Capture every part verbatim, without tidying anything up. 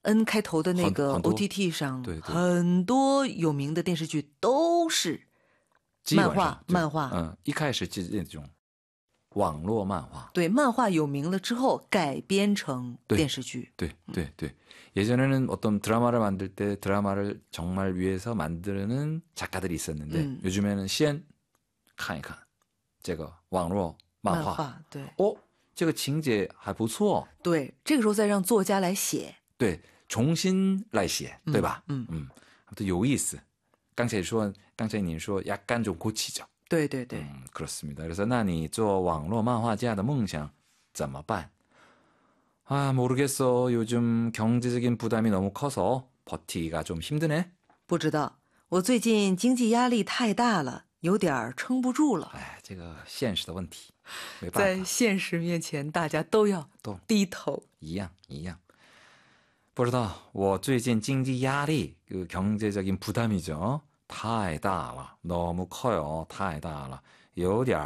N 开头的那个很很多 O T T 上， 对对很多有名的电视剧都是漫画，漫画。 嗯，一开始就是那种网络漫画。 对，漫画有名了之后改编成电视剧。 对对对。 예전에는 어떤 드라마를 만들 때 드라마를 정말 위해서 만드는 작가들이 있었는데 음. 요즘에는 先看一看这个网络漫画。 漫画，对。 哦，这个情节还不错。 对，这个时候再让作家来写。 对，重新来写，对吧？ 嗯嗯，아무튼有意思。刚才说，刚才您说 약간 좀 고치죠。 对对对。 음, 그렇습니다. 그래서 那你做网络漫画家的梦想怎么办? 아, 모르겠어. 요즘 경제적인 부담이 너무 커서 버티기가 좀 힘드네. 不知道，我最近经济压力太大了，有点撑不住了。 哎，这个现实的问题，没办法。 在现实面前，大家都要低头。 一样一样。不知道，我最近经济压力, 그 경제적인 부담이죠. 太大了, 너무 커요. 太大了, 有点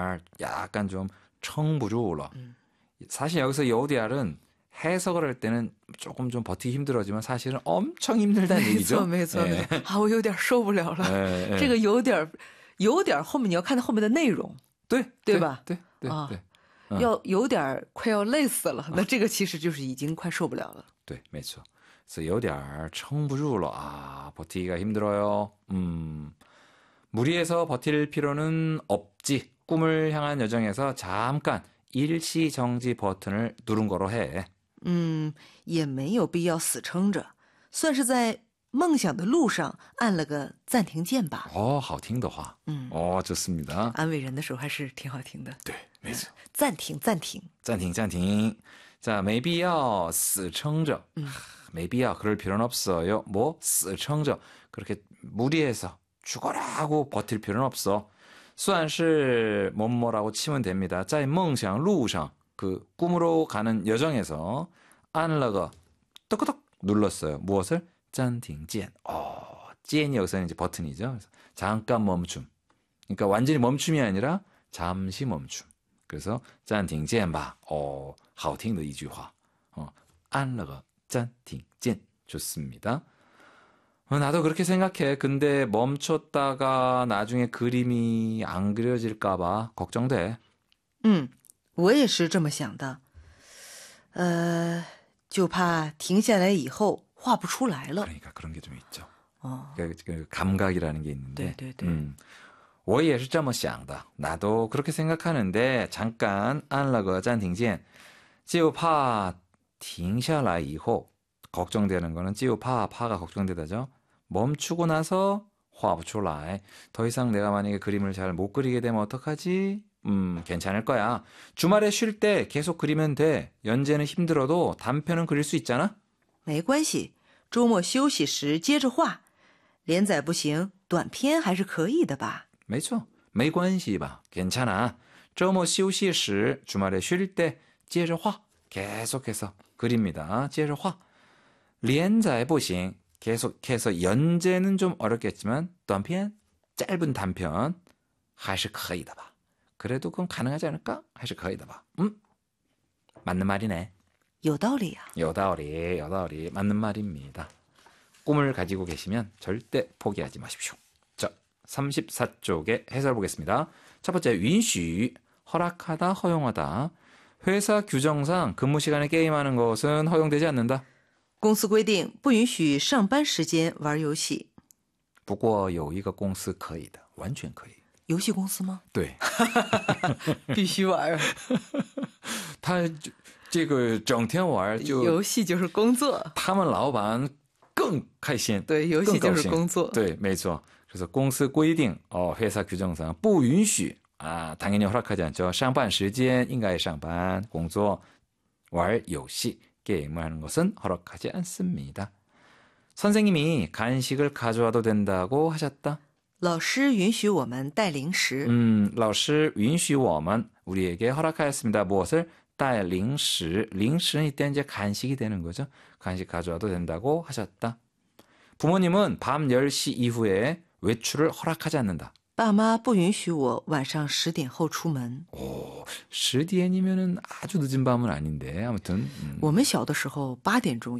약간 좀撑不住了. 음. 사실 여기서 요디알은 해석을 할 때는 조금 좀 버티기 힘들어지만 사실은 엄청 힘들다는 얘기죠. 没错没错没错。啊，我有点受不了了。这个有点有点后面你要看到后面的内容。 对对吧？ 对对对。 要有点快要累死了，那这个其实就是已经快受不了了。 对，没错。그래서 有点撑不住了啊, 버티기가 힘들어요. 음, 무리해서 버틸 필요는 없지. 꿈을 향한 여정에서 잠깐 일시정지 버튼을 누른 거로 해. 嗯，也没有必要死撑着，算是在梦想的路上按了个暂停键吧。 哦，好听的话。 嗯， 哦，좋습니다。 安慰人的时候还是挺好听的。 对，没错。 暂停，暂停， 暂停，暂停。자, 没必要死撑着。 嗯， 没必要그럴 필요는 없어요. 뭐死撑着 그렇게 무리해서 죽어라고 버틸 필요는 없어. 算是뭐뭐라고 치면 됩니다. 在梦想路上 그 꿈으로 가는 여정에서 안러가 떡떡 눌렀어요. 무엇을? 暂停键. 어, 键이 여기서는 이제 버튼이죠. 그래서 잠깐 멈춤. 그러니까 완전히 멈춤이 아니라 잠시 멈춤. 그래서 暂停键吧. 어, 好听的一句话. 어, 안러가 暂停键. 좋습니다. 어, 나도 그렇게 생각해. 근데 멈췄다가 나중에 그림이 안 그려질까봐 걱정돼. 嗯，我也是这么想的。呃，就怕停下来以后画不出来了。 그러니까 그런 게 좀 있죠. 어. 그, 그 감각이라는 게 있는데. 对对对。 음, 我也是这么想的. 나도 그렇게 생각하는데 잠깐 안러가 暂停键. 就怕停下来以后 걱정되는 거는 就怕 파가 걱정되다죠. 멈추고 나서画不出来. 더 이상 내가 만약에 그림을 잘 못 그리게 되면 어떡하지? 음, 괜찮을 거야. 주말에 쉴 때 계속 그리면 돼. 연재는 힘들어도 단편은 그릴 수 있잖아. 没关系，周末休息时接着画，连载不行，短篇还是可以的吧。 没错，没关系吧? 괜찮아. 周末休息时 주말에 쉴 때 接着画. 계속해서 그립니다. 接着画. 连载不行. 계속해서 연재는 좀 어렵겠지만 短篇 짧은 단편 还是可以的吧. 그래도 그건 가능하지 않을까? 还是可以的吧. 음? 맞는 말이네. 有道理啊. 有道理, 有道理. 맞는 말입니다. 꿈을 가지고 계시면 절대 포기하지 마십시오. 자, 삼십사 쪽에 해설 보겠습니다. 첫 번째, 允许, 허락하다, 허용하다. 회사 규정상 근무 시간에 게임하는 것은 허용되지 않는다. 公司规定不允许上班时间玩游戏。 不过有一个公司可以的，完全可以。 游戏公司吗？ 对， 必须玩。 他这个整天玩就游戏就是工作， 他们老板更开心。 对，游戏就是工作。 对，没错。그래서公司规定哦，회사 규정상不允许啊，당연히 허락하지 않죠. 上班时间应该上班工作，玩游戏。 게임을 하는 것은 허락하지 않습니다. 선생님이 간식을 가져와도 된다고 하셨다. 老师允许我们带零食. 음, 老师允许我们 우리에게 허락하였습니다. 무엇을? 带零食. 零食이때 이제 간식이 되는 거죠. 간식 가져와도 된다고 하셨다. 부모님은 밤 열 시 이후에 외출을 허락하지 않는다. 爸妈不允许我晚上十点后出门. 오, 십点이면은 아주 늦은 밤은 아닌데 아무튼. 음. 我们小的时候八点钟